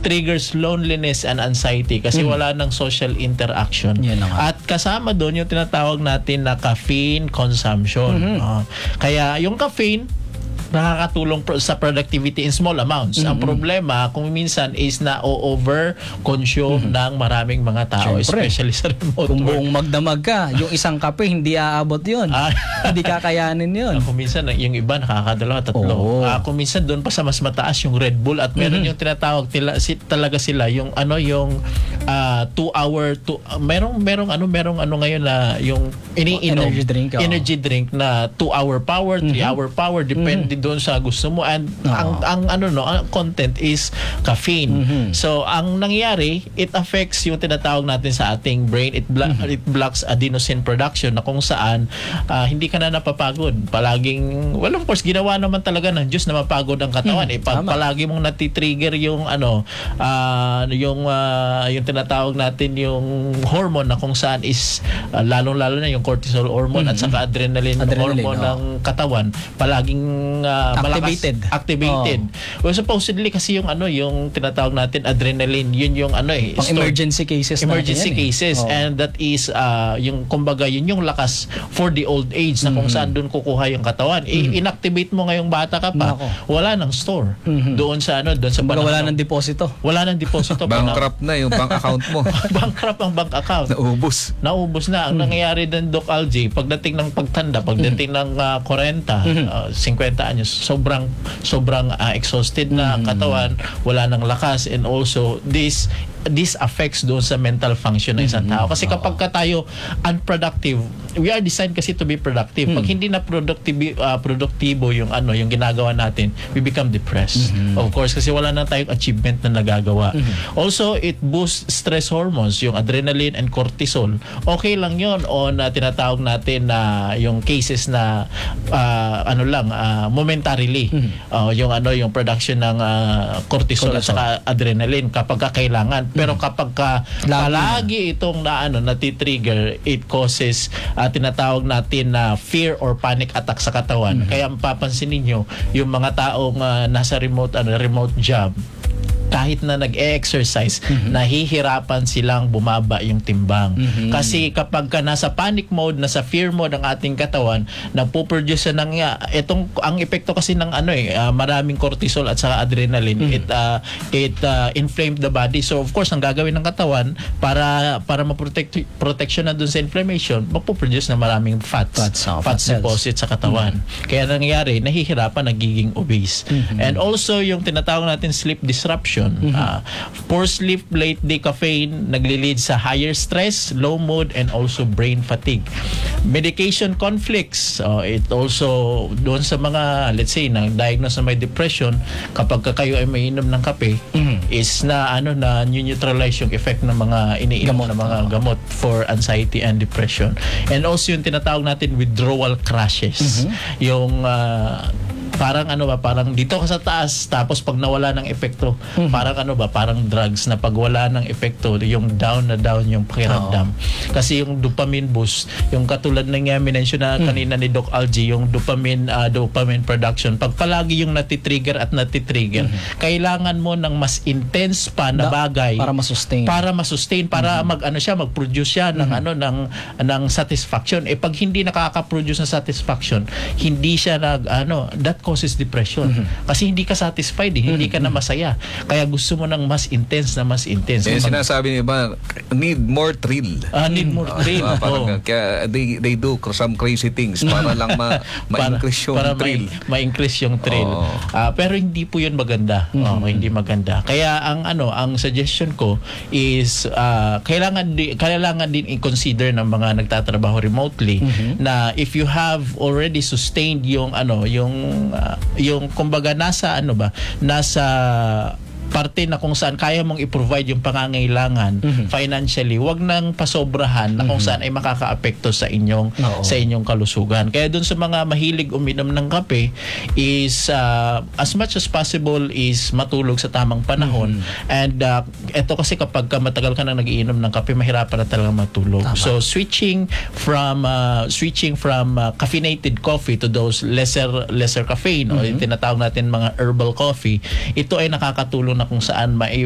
triggers loneliness and anxiety kasi wala ng social interaction. At kasama doon yung tinatawag natin na caffeine consumption. Kaya yung caffeine nakakatulong sa productivity in small amounts. Ang problema kung minsan is na over-consume ng maraming mga tao, especially sa remote kung work. buong magdamag ka, yung isang kape hindi aabot yun. Hindi kakayanin yun. Kung minsan yung iba nakakadalawa, tatlo. Kung minsan doon pa sa mas mataas yung Red Bull at meron yung tinatawag talaga sila yung yung 2-hour merong ano ngayon na yung iniinom energy drink na 2-hour power, 3-hour power, depende doon sa gusto mo, and ang content is caffeine. So ang nangyayari, it affects yung tinatawag natin sa ating brain, it blocks adenosine production na kung saan hindi ka na napapagod. Palaging of course ginawa naman talaga ng Diyos na mapagod ang katawan. Pag palagi mong natitrigger yung yung tinatawag natin yung hormone na kung saan is lalong-lalo na yung cortisol hormone at saka adrenaline hormone ng katawan, palaging activated. Well, supposedly kasi yung yung tinatawag natin adrenaline, yun yung emergency cases and that is yung kumbaga yun yung lakas for the old age na kung saan doon kukuha yung katawan. Inactivate mo ngayong bata ka pa, wala nang store doon sa wala nang deposito. Bankrupt na yung bank account mo. Bankrupt ang bank account. Naubos na. Ang nangyayari din, Doc Algie, pagdating ng pagtanda, pagdating ng 40, 50 anyos, sobrang exhausted na katawan, wala nang lakas, and also this affects doon sa mental function ng isang tao. Kasi kapag tayo unproductive, we are designed kasi to be productive. Pag hindi na produktibo yung yung ginagawa natin, we become depressed. Of course, kasi wala na tayong achievement na nagagawa. Also, it boosts stress hormones, yung adrenaline and cortisol. Okay lang yun on tinatawag natin na yung cases na momentarily. Yung production ng cortisol at saka adrenaline kapag kailangan. Pero kapag palagi itong natitrigger, it causes tinatawag natin na fear or panic attack sa katawan. Kaya mapapansin ninyo yung mga taong nasa remote job, kahit na nag-exercise, nahihirapan silang bumaba yung timbang. Kasi kapag ka nasa panic mode, nasa fear mode ang ating katawan, nagpo-produce ang epekto kasi ng maraming cortisol at saka adrenaline, it inflamed the body. So of course, ang gagawin ng katawan para protection na dun sa inflammation, magpo-produce na maraming fats deposit sa katawan. Kaya nangyayari, nahihirapan, nagiging obese. And also, yung tinatawag natin sleep disruption. Poor sleep, late day caffeine nagli-lead sa higher stress, low mood, and also brain fatigue. Medication conflicts, it also doon sa mga, let's say, na-diagnose na may depression, kapag kayo ay may inom ng kape, is na neutralize yung effect ng mga iniinom na mga gamot for anxiety and depression. And also yung tinatawag natin withdrawal crashes. Yung parang parang dito ka sa taas, tapos pag nawala ng epekto, parang drugs na pag wala ng epekto, yung down yung pakiramdam. Kasi yung dopamine boost, yung katulad ng minention na kanina ni Doc Algie, yung dopamine production, pag palagi yung natitrigger, kailangan mo ng mas intense pa na bagay para ma-sustain, para mag-produce siya ng satisfaction. Pag hindi nakaka-produce ng satisfaction, hindi siya that causes depression. Kasi hindi ka satisfied, hindi ka na masaya. Kaya gusto mo ng mas intense. Sinasabi niyo ba, need more thrill. Need more thrill. Kaya they do some crazy things para lang ma-increase yung thrill. Ma-increase yung thrill. Pero hindi po yun maganda. Hindi maganda. Kaya ang suggestion ko is kailangan din i-consider ng mga nagtatrabaho remotely na if you have already sustained yung kumbaga nasa parte na kung saan kaya mong i-provide yung pangangailangan financially, wag nang pasobrahan na kung saan ay makakaapekto sa inyong kalusugan. Kaya dun sa mga mahilig uminom ng kape is as much as possible is matulog sa tamang panahon. And eto kasi kapag matagal ka nang nagiinom ng kape, mahirapan na talaga matulog. So switching from caffeinated coffee to those lesser caffeine o tinatawag natin mga herbal coffee, ito ay nakakatulong na kung saan